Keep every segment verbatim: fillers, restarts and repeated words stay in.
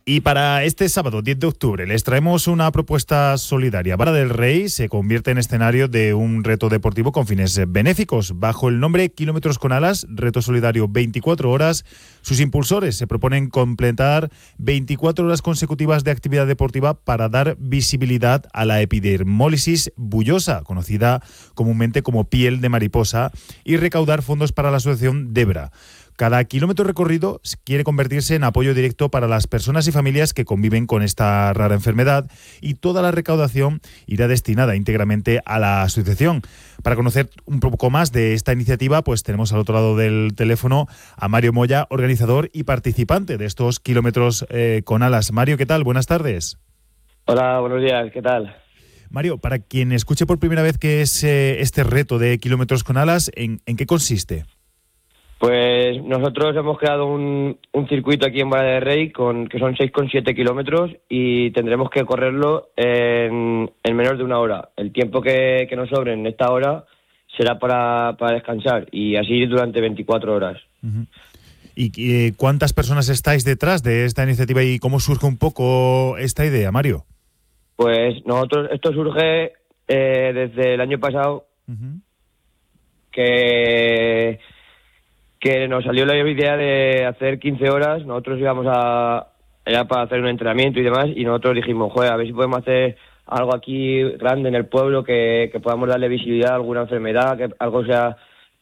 Y para este sábado, diez de octubre, les traemos una propuesta solidaria. Vara del Rey se convierte en escenario de un reto deportivo con fines benéficos. Bajo el nombre Kilómetros con Alas, reto solidario veinticuatro horas, sus impulsores se proponen completar veinticuatro horas consecutivas de actividad deportiva para dar visibilidad a la epidermólisis bullosa, conocida comúnmente como piel de mariposa, y recaudar fondos para la asociación Debra. Cada kilómetro recorrido quiere convertirse en apoyo directo para las personas y familias que conviven con esta rara enfermedad, y toda la recaudación irá destinada íntegramente a la asociación. Para conocer un poco más de esta iniciativa, pues tenemos al otro lado del teléfono a Mario Moya, organizador y participante de estos Kilómetros eh, con Alas. Mario, ¿qué tal? Buenas tardes. Hola, buenos días, ¿qué tal? Mario, para quien escuche por primera vez qué es eh, este reto de Kilómetros con Alas, ¿en, en qué consiste? Pues nosotros hemos creado un, un circuito aquí en Vara del Rey con, que son seis coma siete kilómetros y tendremos que correrlo en, en menos de una hora. El tiempo que, que nos sobre en esta hora será para, para descansar, y así durante veinticuatro horas. Uh-huh. ¿Y eh, cuántas personas estáis detrás de esta iniciativa y cómo surge un poco esta idea, Mario? Pues nosotros, esto surge eh, desde el año pasado, uh-huh. que... que nos salió la idea de hacer quince horas. Nosotros íbamos a... era para hacer un entrenamiento y demás, y nosotros dijimos, joder, a ver si podemos hacer algo aquí grande en el pueblo, que, que podamos darle visibilidad a alguna enfermedad, que algo sea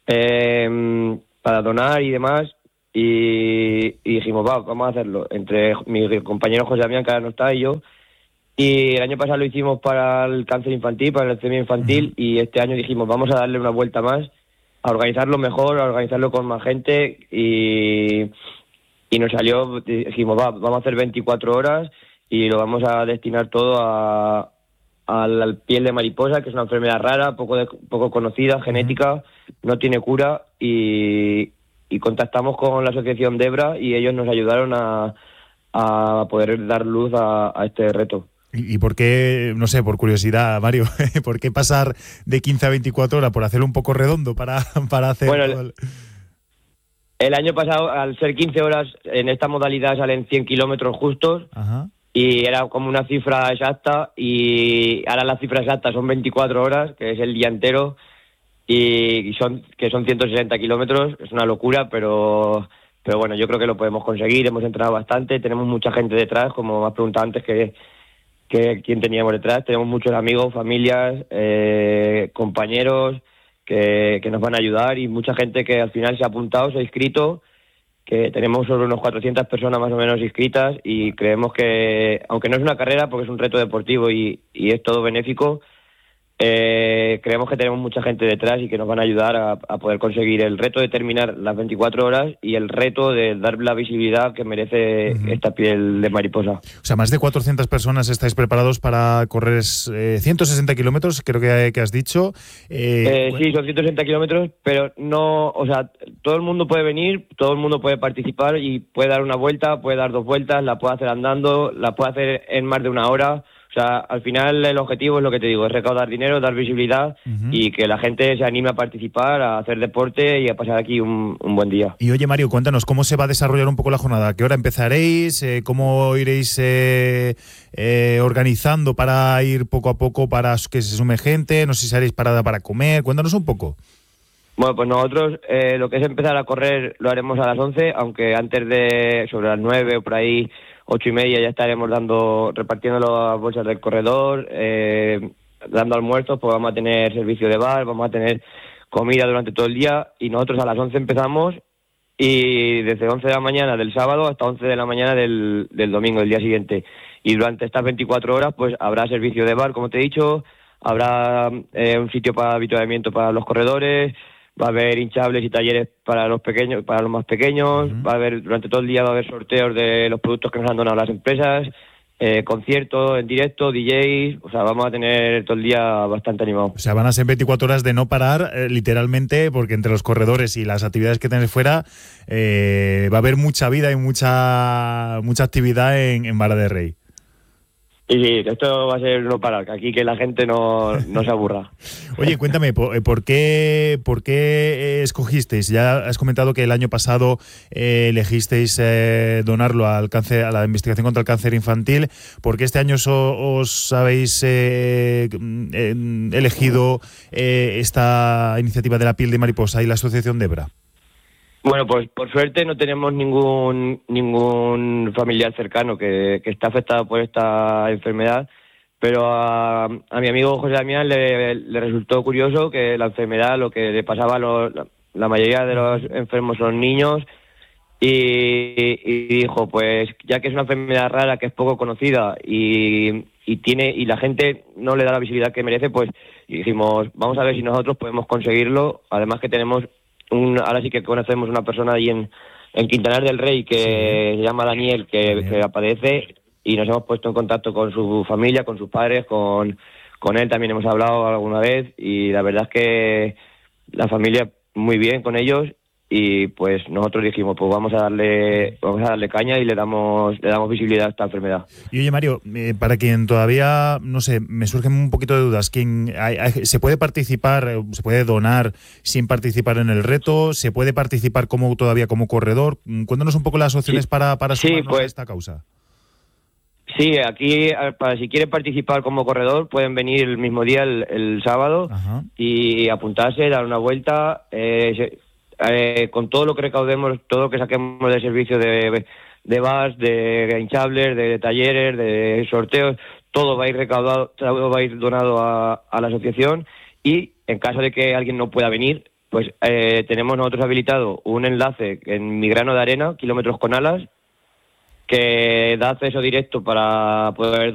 eh, para donar y demás, y, y dijimos, va, vamos a hacerlo, entre mi compañero José Damián, que ahora no está, y yo. Y el año pasado lo hicimos para el cáncer infantil, para el leucemia infantil, uh-huh. y este año dijimos, vamos a darle una vuelta más, a organizarlo mejor, a organizarlo con más gente, y, y nos salió, dijimos, va, vamos a hacer veinticuatro horas y lo vamos a destinar todo a, a la piel de mariposa, que es una enfermedad rara, poco de, poco conocida, genética, uh-huh. no tiene cura, y, y contactamos con la asociación Debra y ellos nos ayudaron a, a poder dar luz a, a este reto. ¿Y por qué, no sé, por curiosidad, Mario, por qué pasar de quince a veinticuatro horas, por hacerlo un poco redondo para, para hacer... Bueno, todo el... el año pasado, al ser quince horas, en esta modalidad salen cien kilómetros justos. Ajá. Y era como una cifra exacta, y ahora la cifra exacta son veinticuatro horas, que es el día entero, y son que son ciento sesenta kilómetros. Es una locura, pero... pero bueno, yo creo que lo podemos conseguir. Hemos entrenado bastante, tenemos mucha gente detrás, como me has preguntado antes, que... que quién teníamos detrás. Tenemos muchos amigos, familias, eh, compañeros que, que nos van a ayudar, y mucha gente que al final se ha apuntado, se ha inscrito, que tenemos sobre unos cuatrocientas personas más o menos inscritas, y creemos que, aunque no es una carrera porque es un reto deportivo y, y es todo benéfico, Eh, creemos que tenemos mucha gente detrás y que nos van a ayudar a, a poder conseguir el reto de terminar las veinticuatro horas y el reto de dar la visibilidad que merece uh-huh. esta piel de mariposa. O sea, más de cuatrocientas personas estáis preparados para correr eh, ciento sesenta kilómetros, creo que, que has dicho. Eh, eh, bueno. Sí, son ciento sesenta kilómetros, pero no, o sea, todo el mundo puede venir, todo el mundo puede participar y puede dar una vuelta, puede dar dos vueltas, la puede hacer andando, la puede hacer en más de una hora. O sea, al final el objetivo es lo que te digo, es recaudar dinero, dar visibilidad uh-huh. y que la gente se anime a participar, a hacer deporte y a pasar aquí un, un buen día. Y oye, Mario, cuéntanos, ¿cómo se va a desarrollar un poco la jornada? ¿A qué hora empezaréis? Eh, ¿Cómo iréis eh, eh, organizando para ir poco a poco para que se sume gente? No sé si haréis parada para comer. Cuéntanos un poco. Bueno, pues nosotros eh, lo que es empezar a correr lo haremos a las once, aunque antes de, sobre las nueve o por ahí, ocho y media, ya estaremos dando, repartiendo las bolsas del corredor, eh, dando almuerzos, pues vamos a tener servicio de bar, vamos a tener comida durante todo el día, y nosotros a las once empezamos, y desde once de la mañana del sábado hasta once de la mañana del, del domingo, del día siguiente. Y durante estas veinticuatro horas pues habrá servicio de bar, como te he dicho, habrá eh, un sitio para avituallamiento para los corredores, va a haber hinchables y talleres para los pequeños, para los más pequeños, uh-huh. va a haber, durante todo el día va a haber sorteos de los productos que nos han donado las empresas, eh, conciertos en directo, D Js, o sea, vamos a tener todo el día bastante animado. O sea, van a ser veinticuatro horas de no parar, eh, literalmente, porque entre los corredores y las actividades que tenéis fuera, eh, va a haber mucha vida y mucha mucha actividad en, en Vara del Rey. Y sí, esto va a ser no parar, que aquí que la gente no, no se aburra. Oye, cuéntame, ¿por, por qué por qué escogisteis? Ya has comentado que el año pasado eh, elegisteis eh, donarlo al cáncer, a la investigación contra el cáncer infantil. ¿Por qué este año os, os habéis eh, elegido eh, esta iniciativa de la piel de mariposa y la Asociación Debra? Bueno, pues por suerte no tenemos ningún ningún familiar cercano que, que está afectado por esta enfermedad, pero a, a mi amigo José Damián le, le resultó curioso que la enfermedad, lo que le pasaba a los, la, la mayoría de los enfermos son niños, y, y dijo, pues ya que es una enfermedad rara, que es poco conocida y, y tiene y la gente no le da la visibilidad que merece, pues y dijimos, vamos a ver si nosotros podemos conseguirlo, además que tenemos Un, ahora sí que conocemos una persona ahí en, en Quintanar del Rey que sí. se llama Daniel, que, que aparece, y nos hemos puesto en contacto con su familia, con sus padres, con, con él también hemos hablado alguna vez, y la verdad es que la familia muy bien con ellos, y pues nosotros dijimos, pues vamos a darle vamos a darle caña y le damos le damos visibilidad a esta enfermedad. Y oye, Mario, eh, para quien todavía, no sé, me surgen un poquito de dudas, ¿quién, hay, hay, ¿se puede participar, se puede donar sin participar en el reto? ¿Se puede participar como todavía como corredor? Cuéntanos un poco las opciones sí. para, para sumarnos sí, pues, a esta causa. Sí, aquí para si quieren participar como corredor pueden venir el mismo día, el, el sábado, Ajá. y apuntarse, dar una vuelta, eh, se, Eh, con todo lo que recaudemos, todo lo que saquemos de servicio de, de bars, de hinchables, de talleres, de sorteos, todo va a ir recaudado, todo va a ir donado a, a la asociación, y en caso de que alguien no pueda venir, pues eh, tenemos nosotros habilitado un enlace en Mi Grano de Arena, kilómetros con alas, que da acceso directo para poder